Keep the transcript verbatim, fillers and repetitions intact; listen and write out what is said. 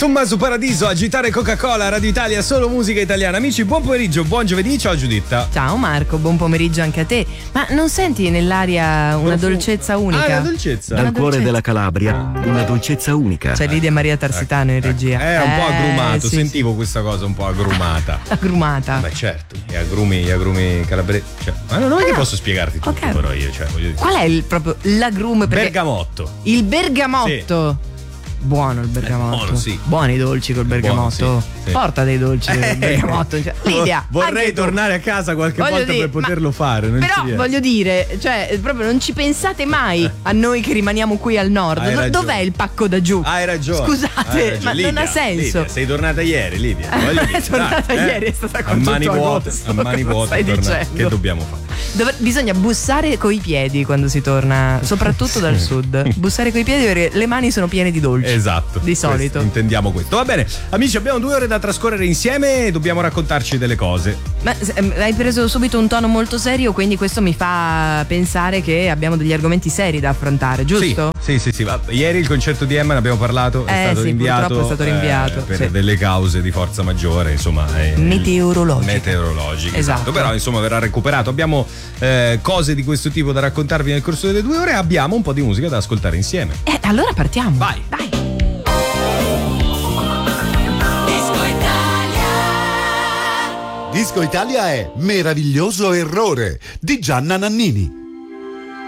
Tommaso Paradiso, agitare Coca-Cola, Radio Italia, solo musica italiana. Amici, buon pomeriggio, buon giovedì, ciao Giuditta. Ciao Marco, buon pomeriggio anche a te. Ma non senti nell'aria una dolcezza unica? Ah, una dolcezza. Dal Una cuore dolcezza. della Calabria, una dolcezza unica. C'è Lidia Maria Tarsitano in regia. È un po' Eh, agrumato, sì, sentivo questa cosa un po' agrumata. sì. Agrumata. Beh, certo, gli agrumi, gli agrumi calabresi. Cioè, ma non è che no. posso spiegarti tutto, Ok. però io, cioè, voglio dire. Qual è il proprio l'agrume? Perché Bergamotto. il bergamotto. Buono il bergamotto. È buono, sì. Buoni i dolci col bergamotto. Buono, sì, sì. Porta dei dolci col Eh. bergamotto. Cioè, Lidia, vorrei anche tu. tornare a casa qualche Voglio volta dire, per ma- poterlo fare. Non Però ci riesco. voglio dire, cioè, proprio non ci pensate mai a noi che rimaniamo qui al nord. Hai Do- ragione. Dov'è il pacco da giù? Hai ragione. Scusate, hai ragione. ma Lidia, non ha senso. Lidia, sei tornata ieri, Lidia. Voglio dire, È tornata dai, ieri, eh. è stata a con mani tutto vuote, agosto. a mani Cosa vuote. stai tornare. dicendo? Che dobbiamo fare? Dov- bisogna bussare coi piedi quando si torna, soprattutto dal sud. Bussare coi piedi perché le mani sono piene di dolci. Esatto. Di solito. Questo, intendiamo questo. Va bene, amici, abbiamo due ore da trascorrere insieme e dobbiamo raccontarci delle cose. Ma ehm, hai preso subito un tono molto serio, quindi questo mi fa pensare che abbiamo degli argomenti seri da affrontare, giusto? Sì, sì, sì, sì. Va- Ieri il concerto di Emma ne abbiamo parlato, è Eh, stato sì, rinviato. purtroppo è stato rinviato, eh, per sì. delle cause di forza maggiore, insomma. eh, Meteorologiche. Meteorologiche. Esatto. Però, insomma, verrà recuperato. Abbiamo eh, cose di questo tipo da raccontarvi nel corso delle due ore e abbiamo un po' di musica da ascoltare insieme. Eh, allora partiamo. Vai. Dai. Disco Italia è Meraviglioso Errore di Gianna Nannini.